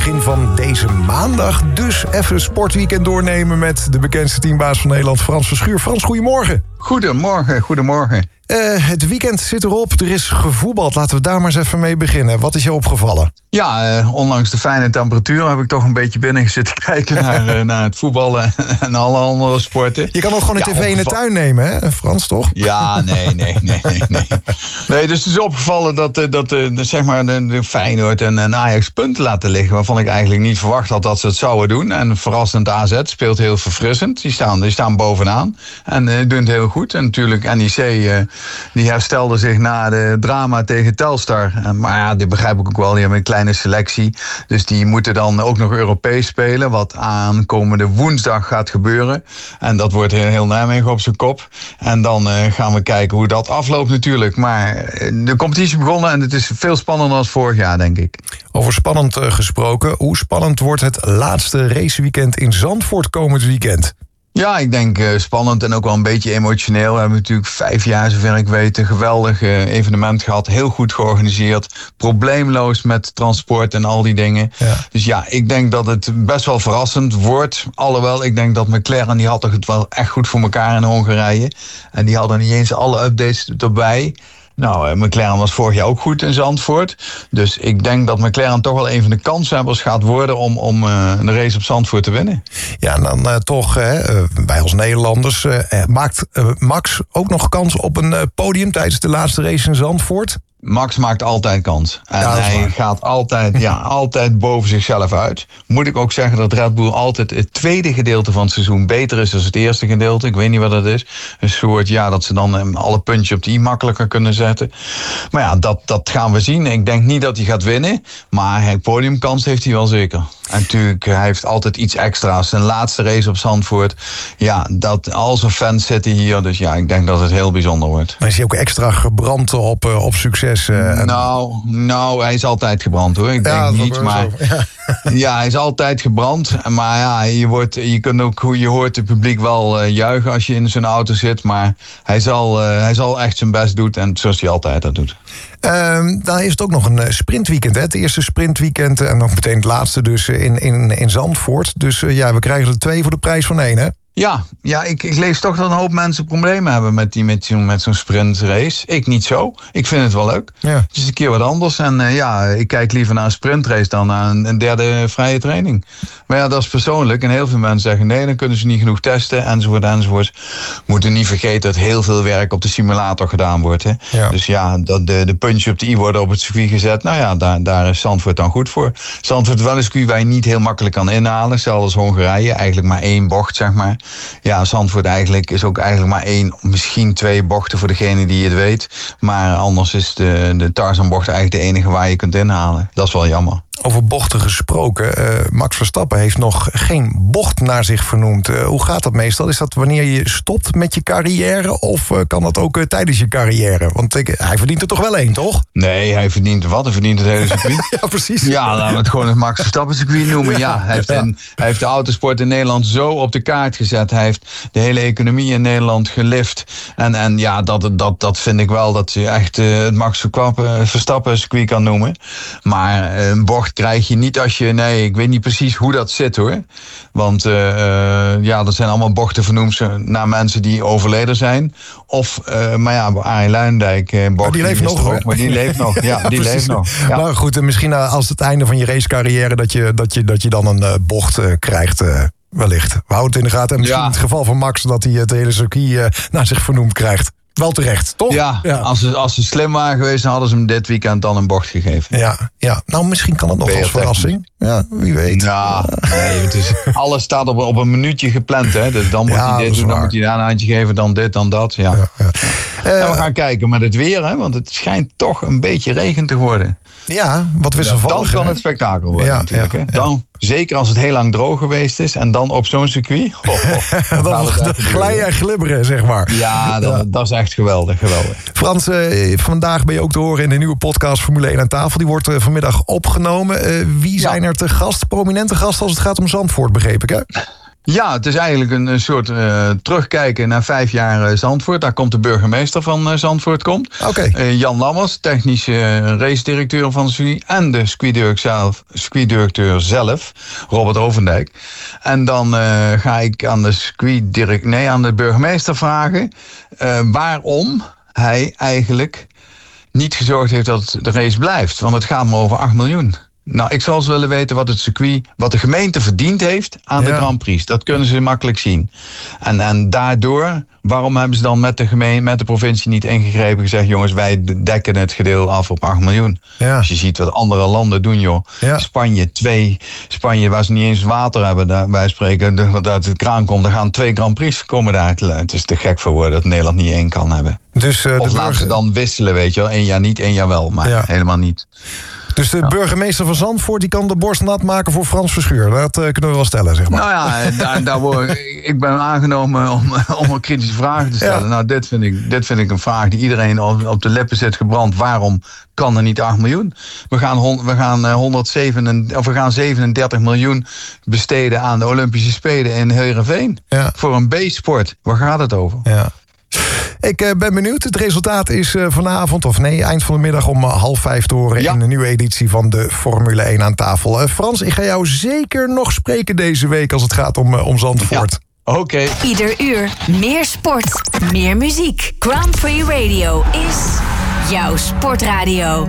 begin van deze maandag. Dus even het sportweekend doornemen met de bekendste teambaas van Nederland, Frans Verschuur. Frans, goedemorgen. Goedemorgen. Het weekend zit erop, er is gevoetbald. Laten we daar maar eens even mee beginnen. Wat is je opgevallen? Ja, ondanks de fijne temperatuur heb ik toch een beetje binnen zitten kijken naar het voetballen en alle andere sporten. Je kan ook gewoon een tv in de tuin nemen, hè, Frans, toch? Ja, nee. Nee, dus het is opgevallen dat zeg maar de Feyenoord en Ajax punten laten liggen, waarvan ik eigenlijk niet verwacht had dat ze het zouden doen. En verrassend AZ speelt heel verfrissend. Die staan bovenaan en doen het heel goed. En natuurlijk NEC, die herstelde zich na de drama tegen Telstar. Maar ja, dit begrijp ik ook wel, die hebben een kleine selectie. Dus die moeten dan ook nog Europees spelen, wat aankomende woensdag gaat gebeuren. En dat wordt heel Nijmegen op zijn kop. En dan gaan we kijken hoe dat afloopt natuurlijk. Maar de competitie begonnen en het is veel spannender dan vorig jaar, denk ik. Over spannend gesproken, hoe spannend wordt het laatste raceweekend in Zandvoort komend weekend? Ja, ik denk spannend en ook wel een beetje emotioneel. We hebben natuurlijk 5 jaar, zover ik weet, een geweldig evenement gehad. Heel goed georganiseerd, probleemloos met transport en al die dingen. Ja. Dus ja, ik denk dat het best wel verrassend wordt. Alhoewel, ik denk dat McLaren, die had het wel echt goed voor elkaar in Hongarije. En die hadden niet eens alle updates erbij. Nou, McLaren was vorig jaar ook goed in Zandvoort. Dus ik denk dat McLaren toch wel een van de kanshebbers gaat worden om een race op Zandvoort te winnen. Ja, en dan toch, wij als Nederlanders, maakt Max ook nog kans op een podium tijdens de laatste race in Zandvoort? Max maakt altijd kans. En hij gaat altijd boven zichzelf uit. Moet ik ook zeggen dat Red Bull altijd het tweede gedeelte van het seizoen beter is dan het eerste gedeelte. Ik weet niet wat dat is. Een soort, dat ze dan alle puntjes op de i makkelijker kunnen zetten. Maar ja, dat gaan we zien. Ik denk niet dat hij gaat winnen. Maar podiumkans heeft hij wel zeker. En natuurlijk, hij heeft altijd iets extra's. Zijn laatste race op Zandvoort. Ja, dat al zijn fans zitten hier. Dus ja, ik denk dat het heel bijzonder wordt. Maar is hij ook extra gebrand op succes? Nou, hij is altijd gebrand, hoor. Ik denk niet, maar ja, hij is altijd gebrand. Maar ja, je hoort het publiek wel juichen als je in zo'n auto zit. Maar hij zal echt zijn best doen en zoals hij altijd dat doet. Dan is het ook nog een sprintweekend, hè? Het eerste sprintweekend en nog meteen het laatste dus in Zandvoort. Dus we krijgen er 2 voor de prijs van 1, hè? Ja, ik lees toch dat een hoop mensen problemen hebben met zo'n sprintrace. Ik niet zo. Ik vind het wel leuk. Ja. Het is een keer wat anders. En ik kijk liever naar een sprintrace dan naar een derde vrije training. Maar ja, dat is persoonlijk. En heel veel mensen zeggen nee, dan kunnen ze niet genoeg testen, enzovoort. Moeten niet vergeten dat heel veel werk op de simulator gedaan wordt. Hè? Ja. Dus ja, dat de puntjes op de i worden op het circuit gezet. Nou ja, daar is Zandvoort dan goed voor. Zandvoort is wel een circuit waar je niet heel makkelijk kan inhalen. Zelfs als Hongarije. Eigenlijk maar 1 bocht, zeg maar. Ja, Zandvoort is ook eigenlijk maar 1, misschien 2 bochten voor degene die het weet. Maar anders is de Tarzanbocht eigenlijk de enige waar je kunt inhalen. Dat is wel jammer. Over bochten gesproken, Max Verstappen heeft nog geen bocht naar zich vernoemd. Hoe gaat dat meestal? Is dat wanneer je stopt met je carrière of kan dat ook tijdens je carrière? Want hij verdient er toch wel 1, toch? Nee, hij verdient wat? Hij verdient het hele circuit. Ja, precies. Ja, laten we het gewoon het Max Verstappen circuit noemen. Ja, hij heeft de autosport in Nederland zo op de kaart gezet. Hij heeft de hele economie in Nederland gelift. En ja, dat vind ik wel dat je echt het Max Verstappen circuit kan noemen. Maar een bocht krijg je niet als je... Nee, ik weet niet precies hoe dat zit, hoor. Want dat zijn allemaal bochten vernoemd naar mensen die overleden zijn. Of, Arie Luijendijk... Maar die leeft nog, hoor. Maar die leeft nog, ja. Die leeft nog. Ja. Nou goed, en misschien als het einde van je racecarrière dat je dan een bocht krijgt... wellicht. We houden het in de gaten. En misschien in het geval van Max dat hij het hele circuit naar zich vernoemd krijgt. Wel terecht, toch? Ja. Als ze slim waren geweest, dan hadden ze hem dit weekend dan een bocht gegeven. Ja. Nou, misschien kan het nog als verrassing. Ja, wie weet. Ja, nee, alles staat op een minuutje gepland, hè. Dus dan moet hij dit doen, dan moet hij daar een handje geven, dan dit, dan dat. Ja. We gaan kijken met het weer, hè, want het schijnt toch een beetje regen te worden. Ja, wat wisselvallig. Dan kan het spektakel worden natuurlijk. Hè. Dan, zeker als het heel lang droog geweest is en dan op zo'n circuit. Dan glijden en glibberen, zeg maar. Ja, dat is echt geweldig. Frans, vandaag ben je ook te horen in de nieuwe podcast Formule 1 aan tafel. Die wordt vanmiddag opgenomen. Wie zijn er te gast, prominente gasten als het gaat om Zandvoort, begreep ik, hè? Ja, het is eigenlijk een soort terugkijken naar 5 jaar Zandvoort. Daar komt de burgemeester van Zandvoort. Jan Lammers, technische race-directeur van de circuit. En de circuitdirecteur zelf, Robert Ovendijk. En dan ga ik aan de burgemeester vragen waarom hij eigenlijk niet gezorgd heeft dat de race blijft. Want het gaat maar over 8 miljoen. Nou, ik zou eens willen weten wat de gemeente verdiend heeft aan de Grand Prix. Dat kunnen ze makkelijk zien. En daardoor, waarom hebben ze dan met de provincie niet ingegrepen en gezegd, jongens, wij dekken het gedeelte af op 8 miljoen. Ja. Als je ziet wat andere landen doen, joh. Ja. Spanje, waar ze niet eens water hebben, wij spreken, wat uit de kraan komt, er gaan 2 Grand Prix komen daar. Het is te gek voor woorden dat Nederland niet 1 kan hebben. Dus, of laten ze dan wisselen, weet je wel. 1 jaar niet, 1 jaar wel, maar helemaal niet. Dus de burgemeester van Zandvoort die kan de borst nat maken voor Frans Verschuur. Dat kunnen we wel stellen, zeg maar. Nou ja, ik ben aangenomen om een kritische vragen te stellen. Ja. Nou, dit vind ik een vraag die iedereen op de lippen zit gebrand. Waarom kan er niet 8 miljoen? We gaan 37 miljoen besteden aan de Olympische Spelen in Heerenveen. Ja. Voor een B-sport. Waar gaat het over? Ja. Ik ben benieuwd. Het resultaat is eind van de middag om 4:30 te horen in een nieuwe editie van de Formule 1 aan tafel. Frans, ik ga jou zeker nog spreken deze week als het gaat om Zandvoort. Ja. Oké. Ieder uur meer sport, meer muziek. Grand Prix Radio is jouw sportradio.